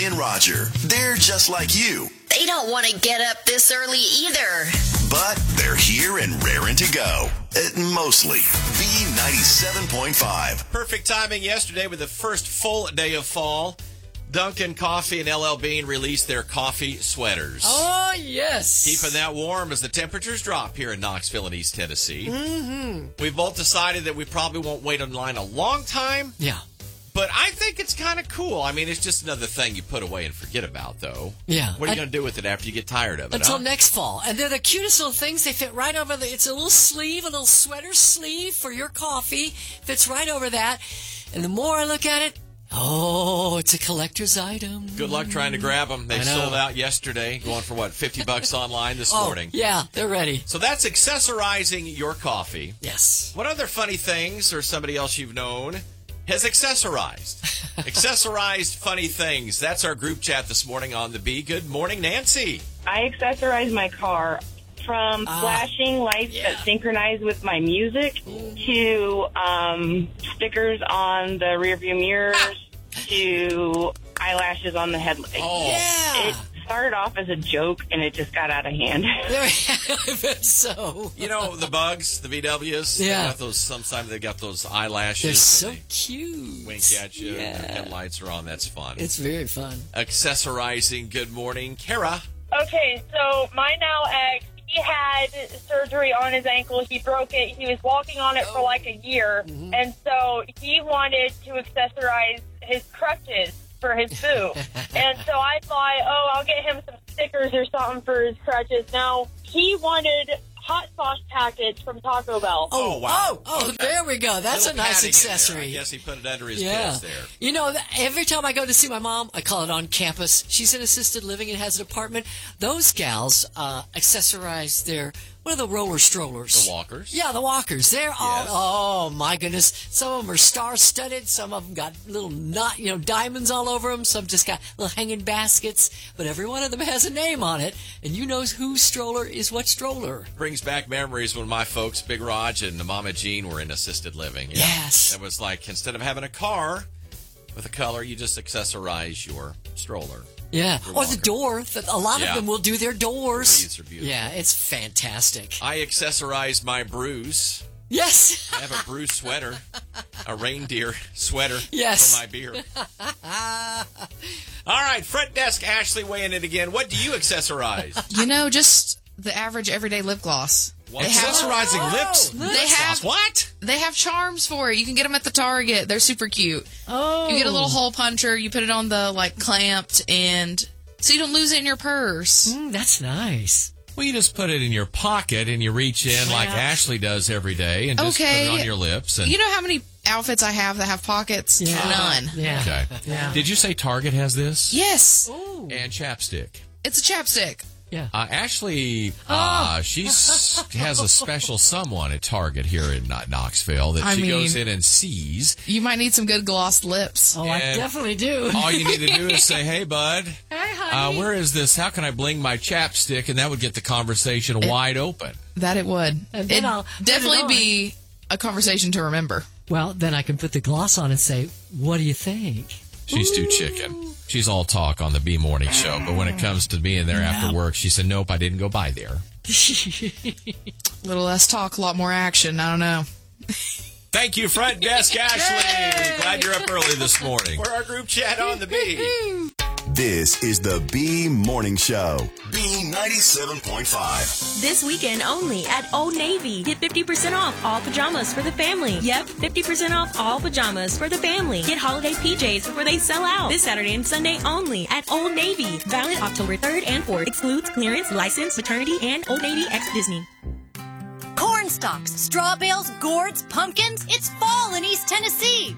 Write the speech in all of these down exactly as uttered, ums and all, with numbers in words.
And Roger, they're just like you. They don't want to get up this early either. But they're here and raring to go. Uh, mostly. B ninety-seven point five. Perfect timing yesterday with the first full day of fall. Dunkin' Coffee and L L Bean released their coffee sweaters. Oh, yes. Keeping that warm as the temperatures drop here in Knoxville and East Tennessee. Mm-hmm. We've both decided that we probably won't wait in line a long time. Yeah. But I think it's kind of cool. I mean, it's just another thing you put away and forget about, though. Yeah. What are you going to do with it after you get tired of it? Until huh? next fall. And they're the cutest little things. They fit right over the, it's a little sleeve, a little sweater sleeve for your coffee. Fits right over that. And the more I look at it, oh, it's a collector's item. Good luck trying to grab them. They sold out yesterday, going for, what, fifty bucks online this oh, morning. Yeah, they're ready. So that's accessorizing your coffee. Yes. What other funny things or somebody else you've known has accessorized? Accessorized funny things. That's our group chat this morning on the B. Good morning, Nancy. I accessorize my car from Ah, flashing lights yeah. that synchronize with my music to um, stickers on the rearview mirrors to eyelashes on the headlights. Oh. Yeah. It started off as a joke, and it just got out of hand. There, I bet so. You know, the bugs, the V Ws? Yeah. They got those, sometimes they got those eyelashes. They're so and they cute. wink at you. Yeah. And their headlights are on. That's fun. It's very fun. Accessorizing. Good morning. Kara. Okay, so my now ex, he had surgery on his ankle. He broke it. He was walking on it for like a year. Mm-hmm. And so he wanted to accessorize his crutches for his boot. And so I thought, oh, I'll get him some stickers or something for his crutches. Now, he wanted hot sauce packets from Taco Bell. Oh, wow. Oh, oh Okay. there we go. That's Little a nice padding in there. accessory. I guess he put it under his Yeah. pants there. You know, th- every time I go to see my mom, I call it on campus. She's in assisted living and has an apartment. Those gals uh, accessorize their, what are the roller strollers? The walkers. Yeah, the walkers. They're all, Yes. oh my goodness. Some of them are star-studded. Some of them got little knot, you know, diamonds all over them. Some just got little hanging baskets. But every one of them has a name on it. And you know whose stroller is what stroller. Brings back memories when my folks, Big Raj and Mama Jean, were in assisted living. Yeah. Yes. It was like, instead of having a car with a color, you just accessorize your stroller. Yeah. Your Or the walker. door. That a lot Yeah. of them will do their doors. The wreaths are beautiful. Yeah, it's fantastic. I accessorize my Bruce. Yes. I have a Bruce sweater, a reindeer sweater Yes. for my beer. All right, front desk Ashley weighing in again. What do you accessorize? You know, just the average everyday lip gloss. What? They have, Accessorizing Oh, lips. lip They have- gloss. What? they have charms for it. You can get them at the Target. They're super cute. Oh. You get a little hole puncher. You put it on the, like, clamped end so you don't lose it in your purse. Mm, that's nice. Well, you just put it in your pocket and you reach in like Yeah. Ashley does every day and just Okay. put it on your lips. And You know how many outfits I have that have pockets? Yeah. None. Yeah. okay. Yeah. Did you say Target has this? Yes. Ooh. And chapstick. It's a chapstick. Yeah. Uh, Ashley, uh, she's has a special someone at Target here in Kno- Knoxville that I she mean- goes in and sees. You might need some good glossed lips. Oh, I And- definitely do. All you need to do is say, "Hey, bud, Hey, uh, honey. where is this? How can I bling my chapstick?" And that would get the conversation wide open. That it would. And then It'd I'll put it definitely on. be a conversation to remember. Well, then I can put the gloss on and say, what do you think? She's too chicken. She's all talk on the B Morning Show, but when it comes to being there after work, she said, "Nope, I didn't go by there." A little less talk, a lot more action. I don't know. Thank you, front desk Ashley. Glad you're up early this morning. For our group chat on the B. This is the B Morning Show. B ninety-seven point five. This weekend only at Old Navy. Get fifty percent off all pajamas for the family. Yep, fifty percent off all pajamas for the family. Get holiday P Js before they sell out. This Saturday and Sunday only at Old Navy. Valid October third and fourth. Excludes clearance, license, maternity, and Old Navy x Disney. Corn stalks, straw bales, gourds, pumpkins. It's fall in East Tennessee.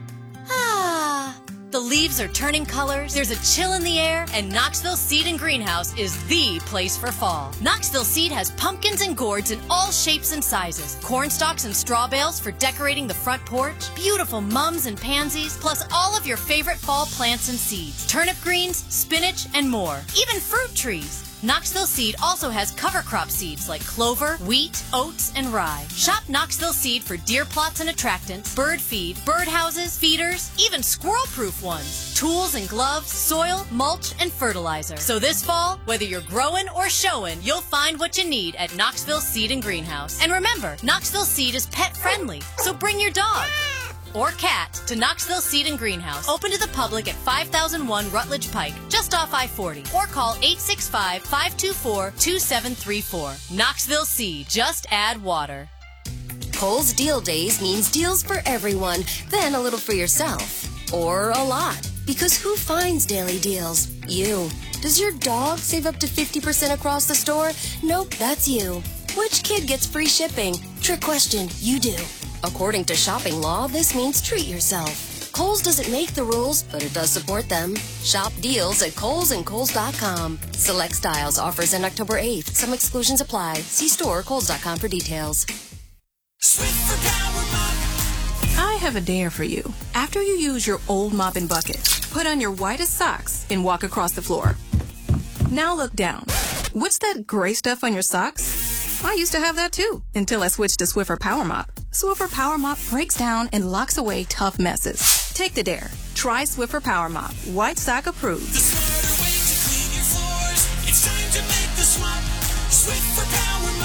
Ah. The leaves are turning colors, there's a chill in the air, and Knoxville Seed and Greenhouse is the place for fall. Knoxville Seed has pumpkins and gourds in all shapes and sizes, corn stalks and straw bales for decorating the front porch, beautiful mums and pansies, plus all of your favorite fall plants and seeds, turnip greens, spinach, and more. Even fruit trees. Knoxville Seed also has cover crop seeds like clover, wheat, oats, and rye. Shop Knoxville Seed for deer plots and attractants, bird feed, bird houses, feeders, even squirrel-proof ones, tools and gloves, soil, mulch, and fertilizer. So this fall, whether you're growing or showing, you'll find what you need at Knoxville Seed and Greenhouse. And remember, Knoxville Seed is pet-friendly, so bring your dog or cat to Knoxville Seed and Greenhouse. Open to the public at five thousand one Rutledge Pike, just off I forty. Or call eight six five, five two four, two seven three four. Knoxville Seed, just add water. Kohl's Deal Days means deals for everyone, then a little for yourself. Or a lot. Because who finds daily deals? You. Does your dog save up to fifty percent across the store? Nope, that's you. Which kid gets free shipping? Trick question, you do. According to shopping law, this means treat yourself. Kohl's doesn't make the rules, but it does support them. Shop deals at Kohl's and Kohl's dot com. Select styles offers end October eighth. Some exclusions apply. See store or Kohl's dot com for details. Swiffer Power Mop. I have a dare for you. After you use your old mop and bucket, put on your whitest socks and walk across the floor. Now look down. What's that gray stuff on your socks? I used to have that too, until I switched to Swiffer Power Mop. Swiffer Power Mop breaks down and locks away tough messes. Take the dare. Try Swiffer Power Mop. White sock approved. The smarter way to clean your floors. It's time to make the swap. Swiffer Power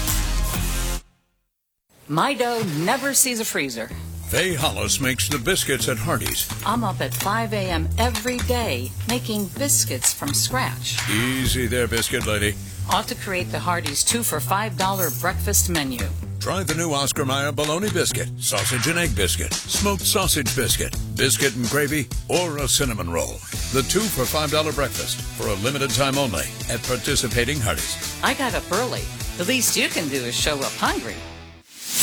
Mop. My dough never sees a freezer. Faye Hollis makes the biscuits at Hardee's. I'm up at five a.m. every day making biscuits from scratch. Easy there, biscuit lady. Ought to create the Hardee's two for five dollar breakfast menu. Try the new Oscar Mayer bologna biscuit, sausage and egg biscuit, smoked sausage biscuit, biscuit and gravy, or a cinnamon roll. The two for five dollar breakfast for a limited time only at participating Hardee's. I got up early. The least you can do is show up hungry.